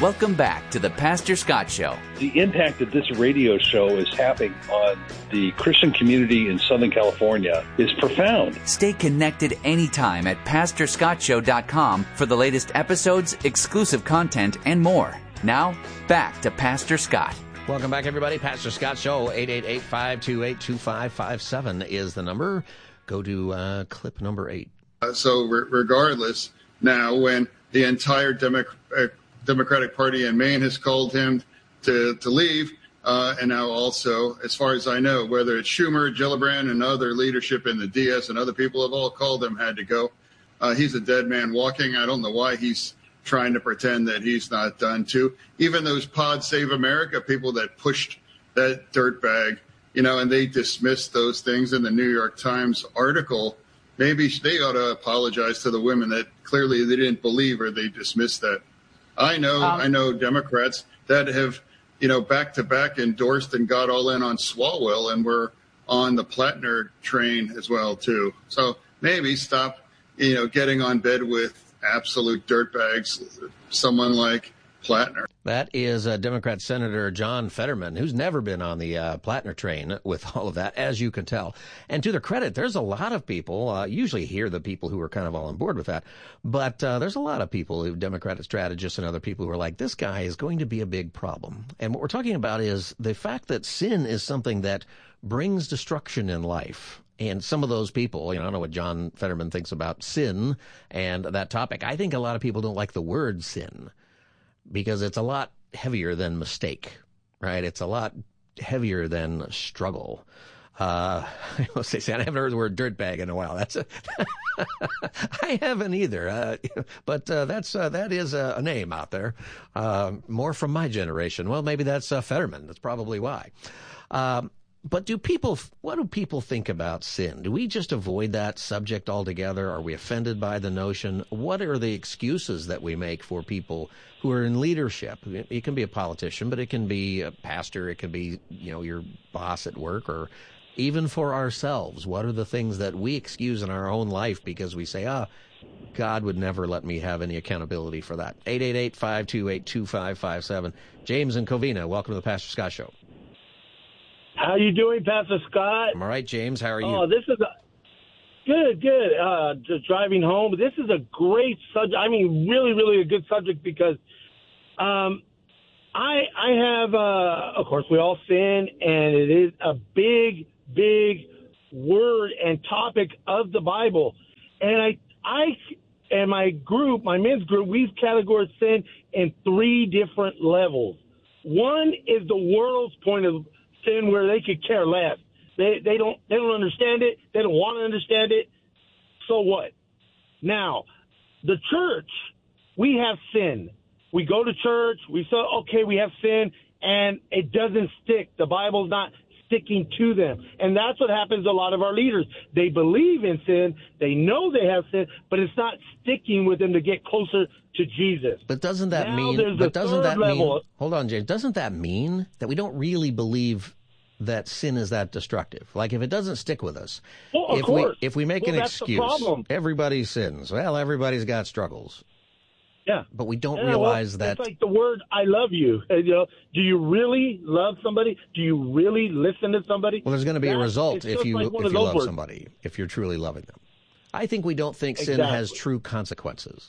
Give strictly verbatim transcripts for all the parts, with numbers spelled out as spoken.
Welcome back to the Pastor Scott Show. The impact that this radio show is having on the Christian community in Southern California is profound. Stay connected anytime at pastor scott show dot com for the latest episodes, exclusive content, and more. Now, back to Pastor Scott. Welcome back, everybody. Pastor Scott Show, eight eight eight, five two eight, two five five seven is the number. Go to uh, clip number eight. Uh, so re- regardless, now when the entire Demo- uh, Democratic Party in Maine has called him to, to leave, uh, and now also, as far as I know, whether it's Schumer, Gillibrand, and other leadership in the D S and other people have all called him, had to go. Uh, he's a dead man walking. I don't know why he's trying to pretend that he's not done too. Even those Pod Save America people that pushed that dirtbag, you know, and they dismissed those things in the New York Times article. Maybe they ought to apologize to the women that clearly they didn't believe or they dismissed that. I know, um, I know Democrats that have, you know, back to back endorsed and got all in on Swalwell and were on the Plattner train as well, too. So maybe stop, you know, getting on bed with absolute dirtbags, someone like Plattner. That is uh, Democrat Senator John Fetterman, who's never been on the uh, Plattner train with all of that, as you can tell. And to their credit, there's a lot of people, uh, usually hear the people who are kind of all on board with that, but uh, there's a lot of people, who Democratic strategists and other people who are like, this guy is going to be a big problem. And what we're talking about is the fact that sin is something that brings destruction in life. And some of those people, you know, I don't know what John Fetterman thinks about sin and that topic. I think a lot of people don't like the word sin, because it's a lot heavier than mistake, right? It's a lot heavier than struggle. Uh, I must say, I haven't heard the word dirtbag in a while. That's a, I haven't either. Uh, but uh, that's uh, that is a, a name out there. Uh, more from my generation. Well, maybe that's uh, Fetterman. That's probably why. Um, But do people, what do people think about sin? Do we just avoid that subject altogether? Are we offended by the notion? What are the excuses that we make for people who are in leadership? It can be a politician, but it can be a pastor. It can be, you know, your boss at work, or even for ourselves. What are the things that we excuse in our own life because we say, ah, God would never let me have any accountability for that? eight eight eight, five two eight, two five five seven. James and Covina, welcome to the Pastor Scott Show. How you doing, Pastor Scott? I'm all right, James. How are you? Oh, this is a good, good. Uh, just driving home. This is a great subject. I mean, really, really a good subject because um, I, I have, uh, of course, we all sin, and it is a big, big word and topic of the Bible. And I, I, and my group, my men's group, we've categorized sin in three different levels. One is the world's point of sin, where they could care less. They they don't they don't understand it. They don't want to understand it. So what? Now, the church, we have sin. We go to church. We say, okay, we have sin, and it doesn't stick. The Bible's not sticking to them, and that's what happens to a lot of our leaders. They believe in sin. They know they have sin, but it's not sticking with them to get closer to Jesus. But doesn't that now mean? But doesn't that level. mean? Hold on, James. Doesn't that mean that we don't really believe that sin is that destructive? Like, if it doesn't stick with us, well, of if course. we if we make well, an that's excuse, the problem. Everybody sins. Well, everybody's got struggles. Yeah, but we don't yeah, realize well, that. It's like the word "I love you." You know, do you really love somebody? Do you really listen to somebody? Well, there's going to be that, a result if you like if you love words. somebody, if you're truly loving them. I think we don't think exactly. sin has true consequences.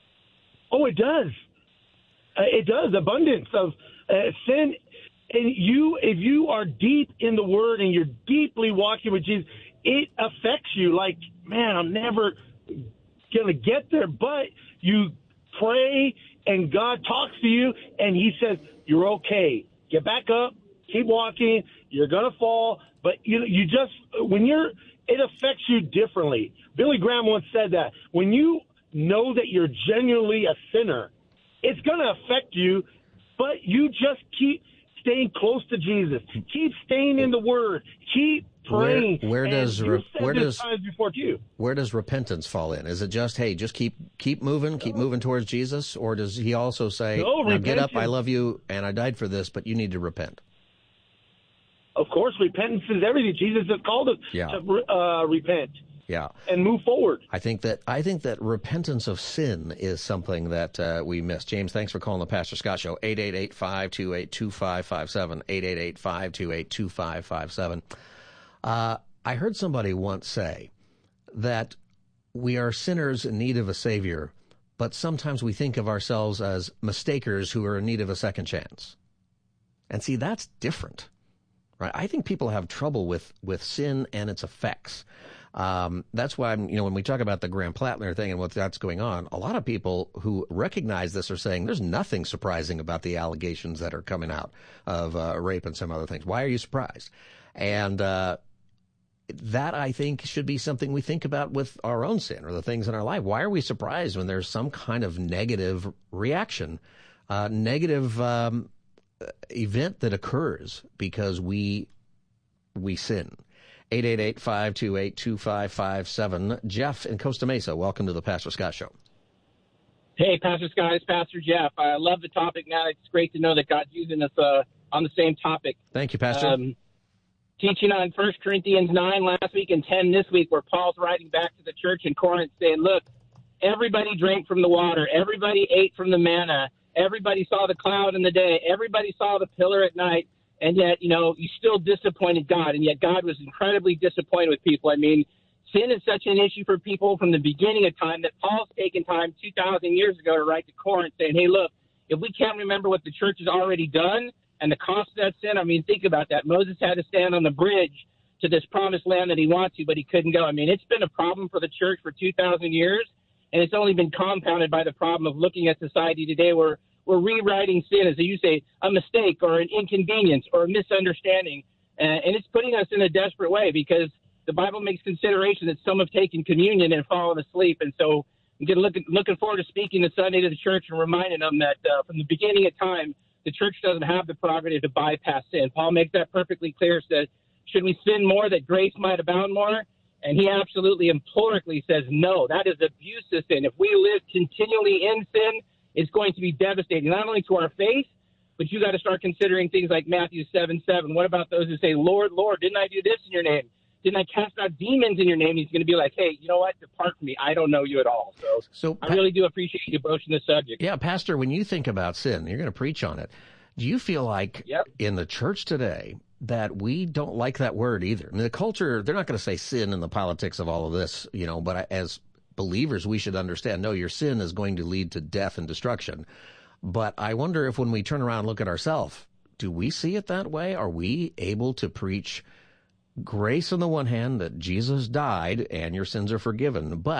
Oh, it does. Uh, it does. Abundance of uh, sin. And you, if you are deep in the Word and you're deeply walking with Jesus, it affects you. Like, man, I'm never going to get there. But you pray and God talks to you and He says, you're okay. Get back up. Keep walking. You're going to fall. But you, you just, when you're, it affects you differently. Billy Graham once said that. When you know that you're genuinely a sinner, it's going to affect you, but you just keep staying close to Jesus. Keep staying in the Word. Keep praying. Where, where does re- where does times before too. Where does repentance fall in? Is it just, hey, just keep keep moving, keep no. moving towards Jesus, or does He also say, no, now get up, I love you, and I died for this, but you need to repent? Of course, repentance is everything. Jesus has called us yeah. to uh, repent. Yeah. and move forward. I think that I think that repentance of sin is something that uh, we miss. James, thanks for calling the Pastor Scott Show. eight eight eight, five two eight, two five five seven, eight eight eight, five two eight, two five five seven. Uh, I heard somebody once say that we are sinners in need of a Savior, but sometimes we think of ourselves as mistakers who are in need of a second chance. And see, that's different, right? I think people have trouble with, with sin and its effects. Um, that's why, I'm, you know, when we talk about the Graham Plattner thing and what that's going on, a lot of people who recognize this are saying there's nothing surprising about the allegations that are coming out of uh, rape and some other things. Why are you surprised? And uh, that, I think, should be something we think about with our own sin or the things in our life. Why are we surprised when there's some kind of negative reaction, uh, negative um, event that occurs because we we sin? eight eight eight, five two eight, two five five seven. Jeff in Costa Mesa, welcome to the Pastor Scott Show. Hey, Pastor Scott, it's Pastor Jeff. I love the topic, man. It's great to know that God's using us uh, on the same topic. Thank you, Pastor. Um, teaching on First Corinthians nine last week and ten this week, where Paul's writing back to the church in Corinth saying, look, everybody drank from the water. Everybody ate from the manna. Everybody saw the cloud in the day. Everybody saw the pillar at night. And yet, you know, you still disappointed God, and yet God was incredibly disappointed with people. I mean, sin is such an issue for people from the beginning of time that Paul's taken time two thousand years ago to write to Corinth saying, hey, look, if we can't remember what the church has already done and the cost of that sin, I mean, think about that. Moses had to stand on the bridge to this promised land that he wanted to, but he couldn't go. I mean, it's been a problem for the church for two thousand years, and it's only been compounded by the problem of looking at society today where we're rewriting sin as you say, a mistake or an inconvenience or a misunderstanding. Uh, and it's putting us in a desperate way because the Bible makes consideration that some have taken communion and fallen asleep. And so I'm getting, looking, looking forward to speaking this Sunday to the church and reminding them that uh, from the beginning of time, the church doesn't have the prerogative to bypass sin. Paul makes that perfectly clear, says, should we sin more that grace might abound more? And he absolutely emphatically says, no, that is abuse of sin. If we live continually in sin, it's going to be devastating, not only to our faith, but you got to start considering things like Matthew seven seven. What about those who say, Lord, Lord, didn't I do this in your name? Didn't I cast out demons in your name? He's going to be like, hey, you know what? Depart from me. I don't know you at all. So, so I really do appreciate you broaching this subject. Yeah, Pastor, when you think about sin, you're going to preach on it. Do you feel like yep. in the church today that we don't like that word either? I mean, the culture, they're not going to say sin in the politics of all of this, you know, but as believers, we should understand, no, your sin is going to lead to death and destruction. But I wonder if when we turn around and look at ourselves, do we see it that way? Are we able to preach grace on the one hand, that Jesus died and your sins are forgiven, but